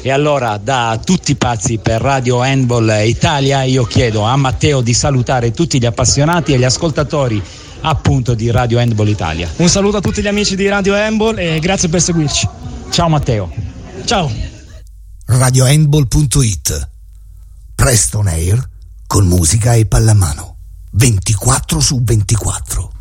E allora, da tutti i pazzi per Radio Handball Italia, io chiedo a Matteo di salutare tutti gli appassionati e gli ascoltatori appunto di Radio Handball Italia. Un saluto a tutti gli amici di Radio Handball e grazie per seguirci. Ciao Matteo. Ciao. RadioHandball.it. Presto on air con musica e pallamano 24/24.